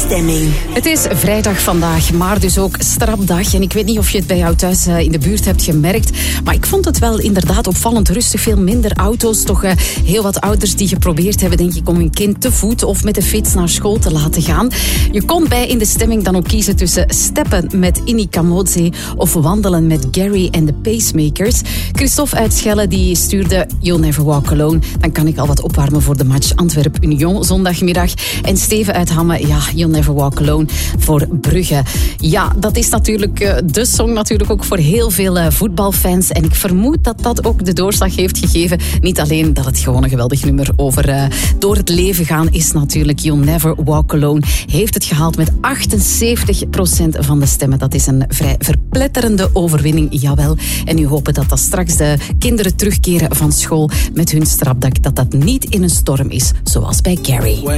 stemming. Het is vrijdag vandaag, maar dus ook strapdag. En ik weet niet of je het bij jou thuis in de buurt hebt gemerkt, maar ik vond het wel inderdaad opvallend rustig. Veel minder auto's, toch heel wat ouders die geprobeerd hebben, denk ik, om hun kind te voet of met de fiets naar school te laten gaan. Je kon bij In de Stemming dan ook kiezen tussen steppen met Inni Kamoze of wandelen met Gary en de Pacemakers. Christophe uit Schelle die stuurde You'll Never Walk Alone. Dan kan ik al wat opwarmen voor de match Antwerp-Union zondagmiddag. En Steven uit Hamme, ja, You'll Never Walk Alone voor Brugge. Ja, dat is natuurlijk de song natuurlijk ook voor heel veel voetbalfans. En ik vermoed dat dat ook de doorslag heeft gegeven. Niet alleen dat het gewoon een geweldig nummer over door het leven gaan is natuurlijk. You'll Never Walk Alone heeft het gehaald met 78% van de stemmen. Dat is een vrij verpletterende overwinning, jawel. En nu hopen dat straks de kinderen terugkeren van school met hun strapdak, dat niet in een storm is, zoals bij Gary.